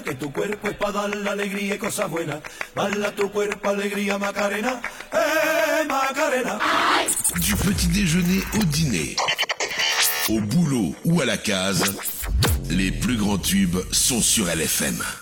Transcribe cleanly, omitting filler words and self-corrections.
que tu cuerpo es para dar la alegría y cosas buenas. Bala tu cuerpo, alegría, Macarena, Macarena. Du petit déjeuner au dîner, au boulot ou à la case, les plus grands tubes sont sur LFM.